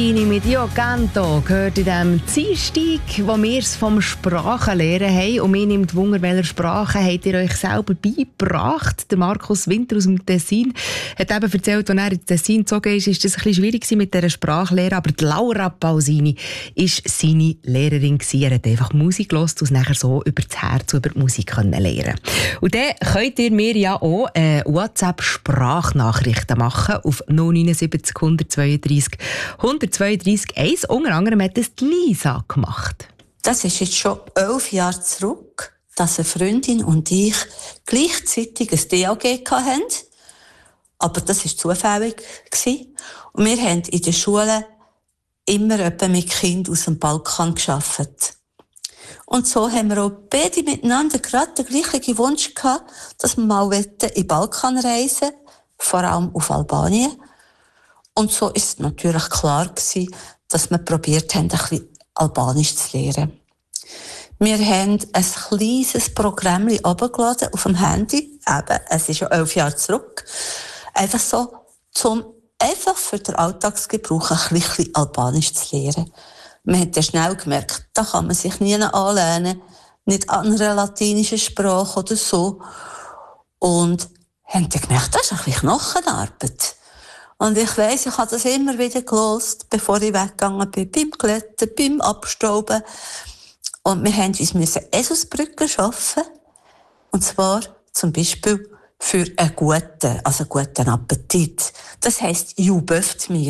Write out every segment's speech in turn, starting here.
Pausini mit «Io canto» gehört in diesem Dienstag, wo wir es vom Sprachenlernen haben. Und mir nimmt Wunder, welche Sprachen habt ihr euch selber beigebracht? Der Markus Winter aus dem Tessin hat eben erzählt, als er in Tessin gezogen ist, das ein bisschen schwierig mit dieser Sprachlehre. Aber die Laura Pausini war seine Lehrerin. Er hat einfach Musik gehört und nachher so über das Herz, über die Musik lernen. Und dann könnt ihr mir ja auch WhatsApp-Sprachnachrichten machen auf 079 132 132 1. Unter anderem hat das Lisa gemacht. Das ist jetzt schon 11 Jahre zurück, dass eine Freundin und ich gleichzeitig ein DAG hatten. Aber das war zufällig. Und wir haben in der Schule immer mit Kindern aus dem Balkan gearbeitet. Und so haben wir auch beide miteinander gerade den gleichen Wunsch gehabt, dass wir mal in den Balkan reisen, vor allem auf Albanien. Und so ist es natürlich klar gewesen, dass wir probiert haben, ein bisschen Albanisch zu lernen. Wir haben ein kleines Programm runtergeladen auf dem Handy. Eben, es ist schon 11 Jahre zurück. Einfach so, einfach für den Alltagsgebrauch ein bisschen Albanisch zu lernen. Man hat dann schnell gemerkt, da kann man sich nie anlernen, nicht an einer latinischen Sprache oder so. Und haben dann gemerkt, das ist ein bisschen Knochenarbeit. Und ich weiss, ich habe das immer wieder gehört, bevor ich weggegangen bin, beim Glätten, beim Abstauben. Und wir mussten uns Eselsbrücken schaffen. Und zwar zum Beispiel für einen guten Appetit. Das heisst, juböft mir.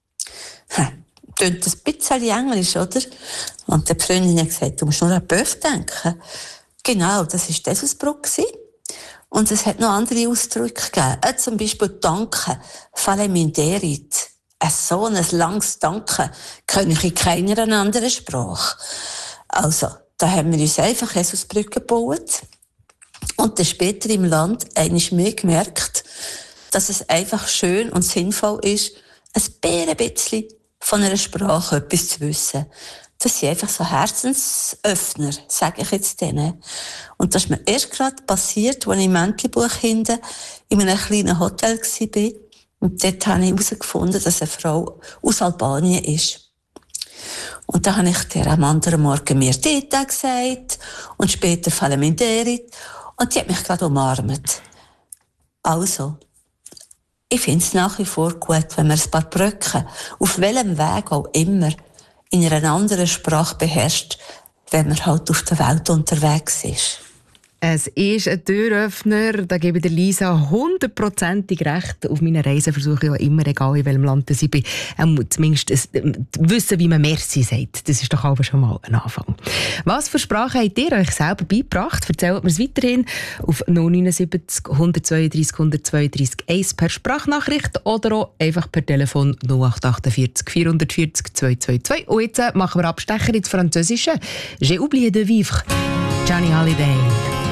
Klingt ein bisschen Englisch, oder? Und die Freundin hat gesagt, du musst nur an Böff denken. Genau, das war die Eselsbrücke. Und es hat noch andere Ausdrücke gegeben. Zum Beispiel Danke, Fale Minderit. So ein langes Danke kann ich in keiner anderen Sprache. Also, da haben wir uns einfach Eselsbrücken gebaut. Und dann später im Land einmal mehr gemerkt, dass es einfach schön und sinnvoll ist, ein bisschen von einer Sprache etwas zu wissen. Das sind einfach so Herzensöffner, sage ich jetzt denen. Und das ist mir erst gerade passiert, als ich im Mäntelbuch hinten in einem kleinen Hotel war. Und dort habe ich herausgefunden, dass eine Frau aus Albanien ist. Und da habe ich der am anderen Morgen mir Dita gesagt und später Faleminderit. Und die hat mich gerade umarmt. Also, ich finde es nach wie vor gut, wenn man ein paar Brücken, auf welchem Weg auch immer, in einer anderen Sprache beherrscht, wenn man halt auf der Welt unterwegs ist. Es ist ein Türöffner, da gebe ich der Lisa 100%ig recht. Auf meinen Reisen versuche ich auch immer, egal in welchem Land ich bin, zumindest wissen, wie man Merci sagt. Das ist doch aber schon mal ein Anfang. Was für Sprachen habt ihr euch selber beigebracht? Erzählt mir es weiterhin auf 079 132 132 1 per Sprachnachricht oder auch einfach per Telefon 0848 440 222. Und jetzt machen wir Abstecher ins Französische. J'ai oublié de vivre. Johnny Hallyday.